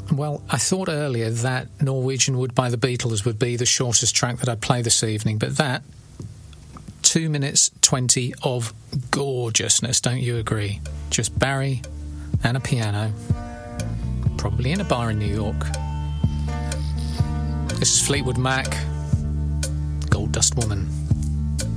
Well, I thought earlier that Norwegian Wood by the Beatles would be the shortest track that I'd play this evening, but that 2 minutes 20 of gorgeousness, don't you agree? Just Barry and a piano, probably in a bar in New York. This is Fleetwood Mac, Gold Dust Woman.